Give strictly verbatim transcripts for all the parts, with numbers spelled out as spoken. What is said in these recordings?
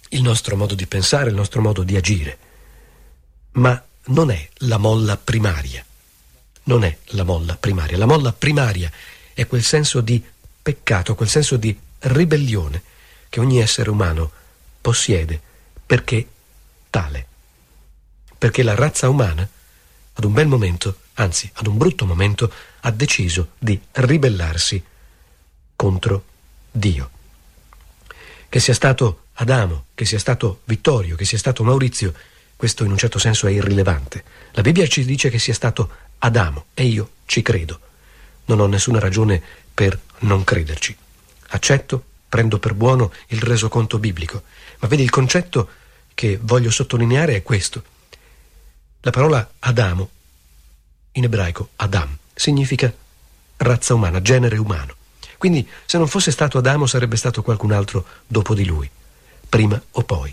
il nostro modo di pensare, il nostro modo di agire, ma non è la molla primaria. Non è la molla primaria. La molla primaria è quel senso di peccato, quel senso di ribellione che ogni essere umano possiede perché tale. Perché la razza umana, ad un bel momento, anzi ad un brutto momento, ha deciso di ribellarsi contro Dio. Che sia stato Adamo, che sia stato Vittorio, che sia stato Maurizio, questo in un certo senso è irrilevante. La Bibbia ci dice che sia stato Adamo e io ci credo. Non ho nessuna ragione per non crederci. Accetto, prendo per buono il resoconto biblico. Ma vedi, il concetto che voglio sottolineare è questo. La parola Adamo, in ebraico Adam, significa razza umana, genere umano. Quindi se non fosse stato Adamo sarebbe stato qualcun altro dopo di lui, prima o poi.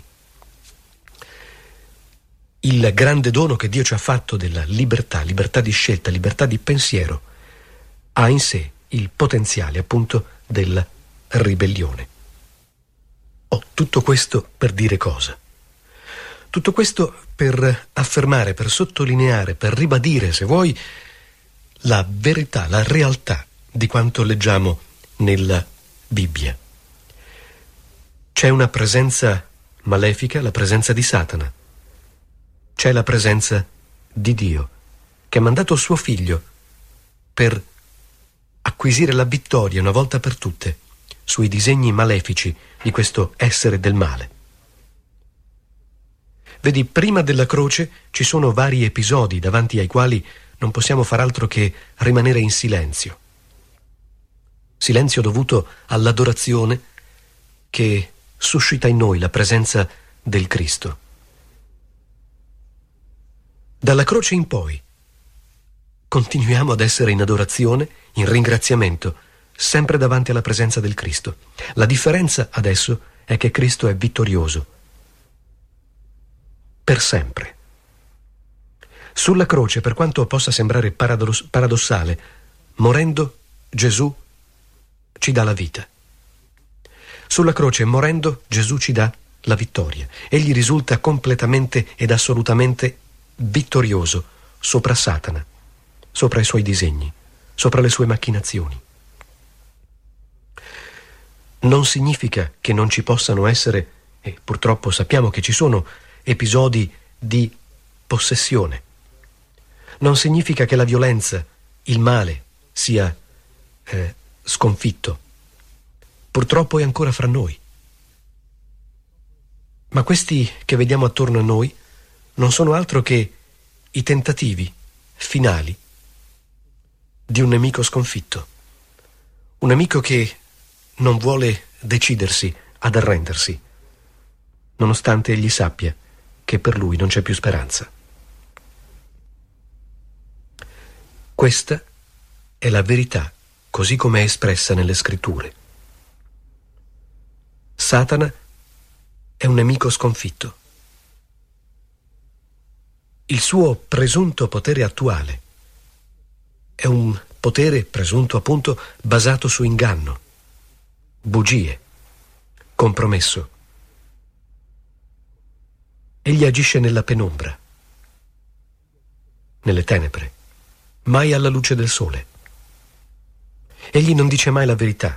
Il grande dono che Dio ci ha fatto della libertà, libertà di scelta, libertà di pensiero, ha in sé il potenziale appunto della ribellione. Oh, tutto questo per dire cosa? Tutto questo per affermare, per sottolineare, per ribadire, se vuoi, la verità, la realtà di quanto leggiamo nella Bibbia. C'è una presenza malefica, la presenza di Satana. C'è la presenza di Dio, che ha mandato suo figlio per acquisire la vittoria una volta per tutte sui disegni malefici di questo essere del male. Vedi, prima della croce ci sono vari episodi davanti ai quali non possiamo far altro che rimanere in silenzio. Silenzio dovuto all'adorazione che suscita in noi la presenza del Cristo. Dalla croce in poi continuiamo ad essere in adorazione, in ringraziamento, sempre davanti alla presenza del Cristo. La differenza adesso è che Cristo è vittorioso. Per sempre. Sulla croce, per quanto possa sembrare paradoss- paradossale, morendo Gesù ci dà la vita. Sulla croce, morendo, Gesù ci dà la vittoria. Egli risulta completamente ed assolutamente vittorioso sopra Satana, sopra i suoi disegni, sopra le sue macchinazioni. Non significa che non ci possano essere, e purtroppo sappiamo che ci sono, episodi di possessione. Non significa che la violenza, il male, sia eh, sconfitto. Purtroppo è ancora fra noi. Ma questi che vediamo attorno a noi non sono altro che i tentativi finali di un nemico sconfitto. Un nemico che non vuole decidersi ad arrendersi, nonostante egli sappia che per lui non c'è più speranza. Questa è la verità così come è espressa nelle scritture. Satana è un nemico sconfitto. Il suo presunto potere attuale è un potere presunto appunto basato su inganno, bugie, compromesso. Egli agisce nella penombra, nelle tenebre, mai alla luce del sole. Egli non dice mai la verità.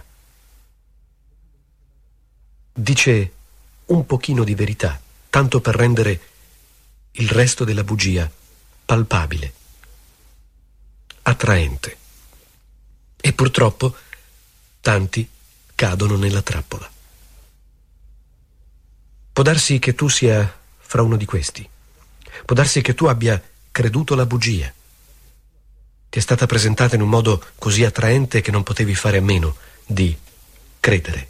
Dice un pochino di verità, tanto per rendere il resto della bugia palpabile, attraente. E purtroppo tanti cadono nella trappola. Può darsi che tu sia fra uno di questi. Può darsi che tu abbia creduto la bugia. Ti è stata presentata in un modo così attraente che non potevi fare a meno di credere.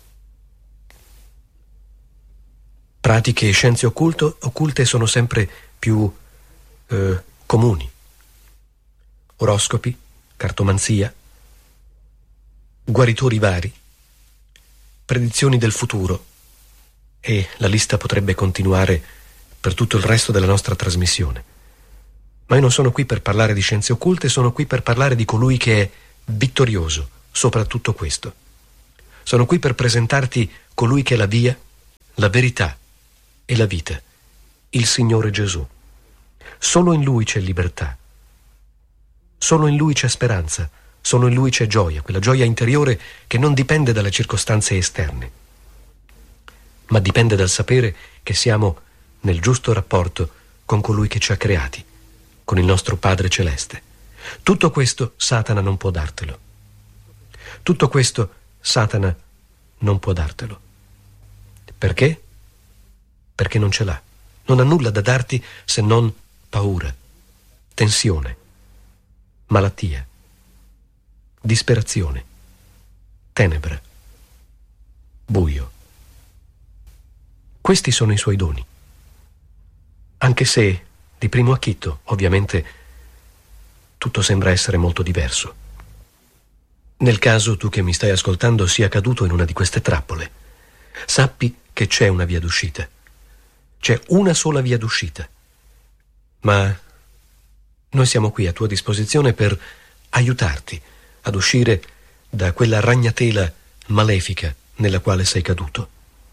Pratiche e scienze occulto, occulte sono sempre più eh, comuni. Oroscopi, cartomanzia, guaritori vari, predizioni del futuro, e la lista potrebbe continuare per tutto il resto della nostra trasmissione. Ma io non sono qui per parlare di scienze occulte, sono qui per parlare di colui che è vittorioso sopra tutto questo. Sono qui per presentarti colui che è la via, la verità e la vita, il Signore Gesù. Solo in Lui c'è libertà, solo in Lui c'è speranza, solo in Lui c'è gioia, quella gioia interiore che non dipende dalle circostanze esterne, ma dipende dal sapere che siamo nel giusto rapporto con colui che ci ha creati, con il nostro Padre Celeste. Tutto questo Satana non può dartelo. Tutto questo Satana non può dartelo. Perché? Perché non ce l'ha. Non ha nulla da darti se non paura, tensione, malattia, disperazione, tenebra, buio. Questi sono i suoi doni. Anche se, di primo acchito, ovviamente, tutto sembra essere molto diverso. Nel caso tu che mi stai ascoltando sia caduto in una di queste trappole, sappi che c'è una via d'uscita. C'è una sola via d'uscita. Ma noi siamo qui a tua disposizione per aiutarti ad uscire da quella ragnatela malefica nella quale sei caduto.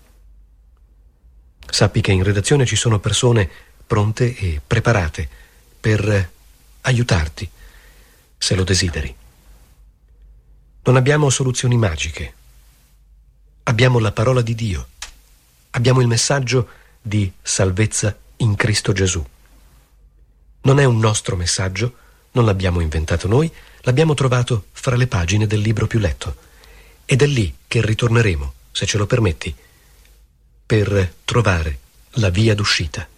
Sappi che in redazione ci sono persone pronte e preparate per aiutarti, se lo desideri. Non abbiamo soluzioni magiche. Abbiamo la parola di Dio. Abbiamo il messaggio di salvezza in Cristo Gesù. Non è un nostro messaggio, non l'abbiamo inventato noi, l'abbiamo trovato fra le pagine del libro più letto. Ed è lì che ritorneremo, se ce lo permetti, per trovare la via d'uscita.